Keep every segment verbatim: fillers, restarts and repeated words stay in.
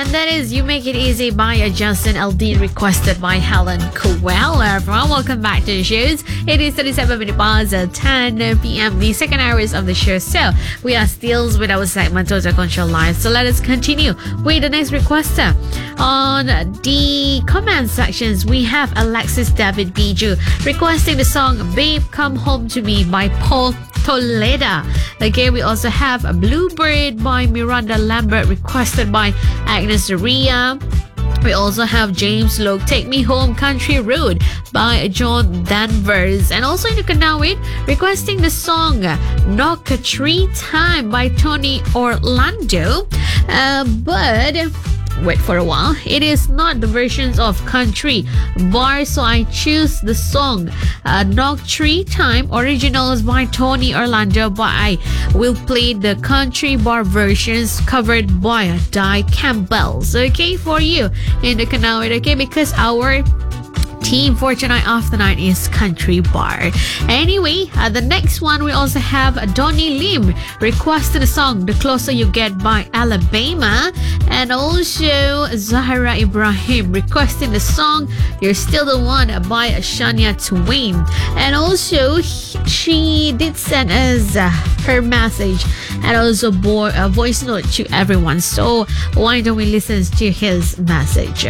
And that is You Make It Easy by Justin Aldean, requested by Helen Cowell. Everyone, welcome back to the shows. It is thirty-seven minutes past ten p.m., the second hours of the show. So, we are still with our segment Total Control Live. So, let us continue with the next requester. On the comment sections, we have Alexis David Biju requesting the song Babe Come Home to Me by Paul Toledo. Okay, we also have a Bluebird by Miranda Lambert, requested by Agnes Ria. We also have James Loke, Take Me Home Country Road by John Danvers. And also in the Kanawit, requesting the song Knock a Tree Time by Tony Orlando. Uh, but... wait for a while. It is not the versions of country bar, so I choose the song uh, Knock Tree Time originals by Tony Orlando, but I will play the country bar versions covered by Di Campbell's. Okay, for you in the Kanawit, okay, because our team for tonight after night is country bar. Anyway, uh, the next one we also have Donnie Lim requested the song The Closer You Get by Alabama, and also Zahra Ibrahim requesting the song You're Still the One by Shania Twain. And also she did send us uh, her message and also bo- a voice note to everyone. So why don't we listen to his message?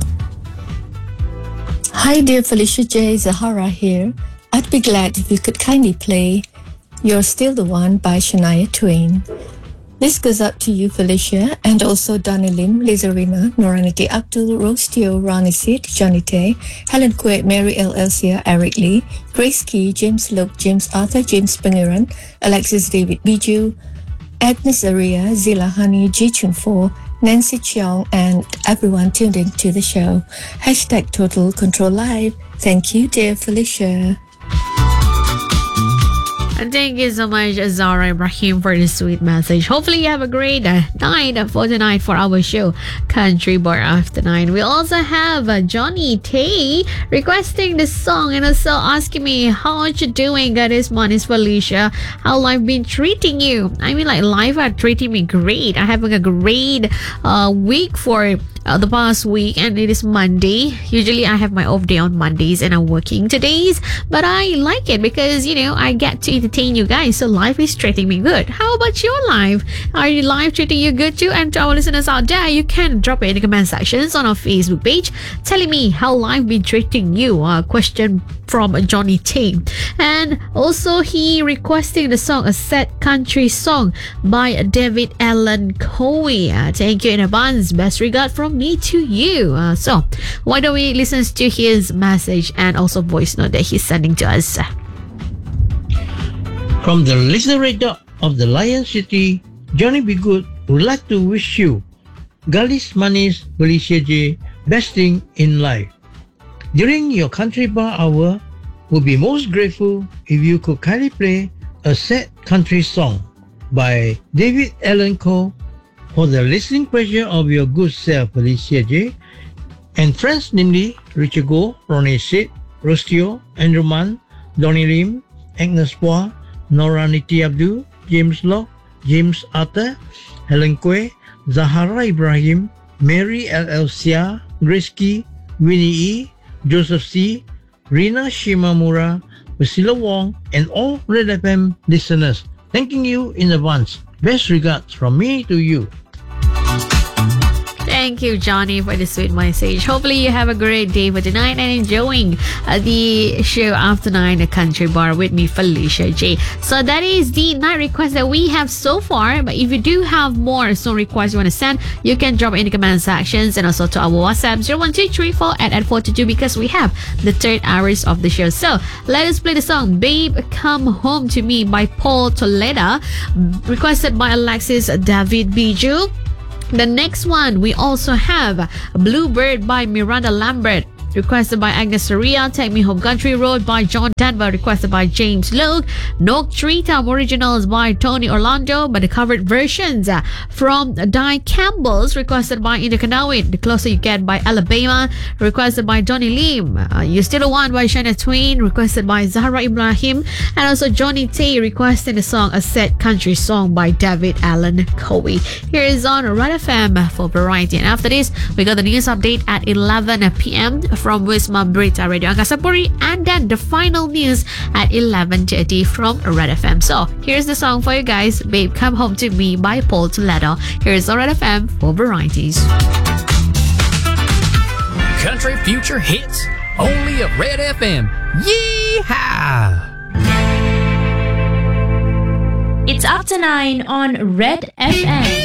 Hi dear Felicia J. Zahara here. I'd be glad if you could kindly play You're Still the One by Shania Twain. This goes out to you, Felicia, and also Donnie Lim, Lizarina, Noraniki Abdul, Rose Teo, Ronnie Sid, Johnny Tay, Helen Quaid, Mary L. Elsia, Eric Lee, Grace Key, James Loke, James Arthur, James Pangeran, Alexis David Biju, Agnes Aria, Zila Honey, Ji Chun Fo, Nancy Cheong, and everyone tuned in to the show. Hashtag Total Control Live. Thank you, dear Felicia. And thank you so much, Zara Ibrahim, for the sweet message. Hopefully you have a great uh, night for tonight for our show, Country Bar After Nine. We also have uh, Johnny Tay requesting this song and also asking me, how are you doing uh, this morning, Felicia? How life been treating you? I mean, like, life are treating me great. I'm having a great uh, week for uh, the past week, and it is Monday. Usually I have my off day on Mondays and I'm working todays, but I like it because, you know, I get to entertain you guys, so life is treating me good. How about your life? Are your life treating you good too? And to our listeners out there, you can drop it in the comment sections on our Facebook page telling me how life been treating you. A question from Johnny Tay. And also he requesting the song A Sad Country Song by David Allen Coe. Uh, thank you in advance. Best regard from me to you. Uh, so why don't we listen to his message and also voice note that he's sending to us. From the listener radar of the Lion City, Johnny B. Good would like to wish you, Galis Manis Felicia J, best thing in life. During your country bar hour, would be most grateful if you could kindly play a sad country song by David Allen Coe for the listening pleasure of your good self, Felicia J, and friends namely Richard Go, Ronnie Sid, Rostio, Andrew Mann, Donnie Lim, Agnes Poa, Nora Niti Abdul, James Locke, James Arthur, Helen Quay, Zahara Ibrahim, Mary L. Elsia, Grace Key, Winnie E., Joseph C., Rina Shimamura, Priscilla Wong, and all Red F M listeners. Thanking you in advance. Best regards from me to you. Thank you, Johnny, for the sweet message. Hopefully you have a great day for tonight and enjoying uh, the show after nine, the Country Bar with me, Felicia J. So that is the night request that we have so far. But if you do have more song requests you want to send, you can drop in the comment sections and also to our WhatsApp zero one two three four at four two two because we have the third hours of the show. So let us play the song Babe Come Home to Me by Paul Toledo, requested by Alexis David Biju. The next one, we also have Bluebird by Miranda Lambert, requested by Agnes Saria. Take Me Home Country Road by John Denver, requested by James Luke. Nok Treetime Originals by Tony Orlando, but the covered versions uh, from Di Campbell's, requested by India Kanawit. The Closer You Get by Alabama, requested by Johnny Lim. Uh, You Still the One by Shania Twain, requested by Zahra Ibrahim. And also Johnny T requesting the song A Sad Country Song by David Allen Cowie. Here is on Red F M for Variety. And after this, we got the news update at eleven p.m. from Wisma Berita Radio Angkasa Puri, and then the final news at eleven thirty from Red F M. So here's the song for you guys, Babe Come Home to Me by Paul Toledo. Here's on Red F M for Varieties. Country Future Hits, only at Red F M. Yeehaw! It's up to nine on Red F M.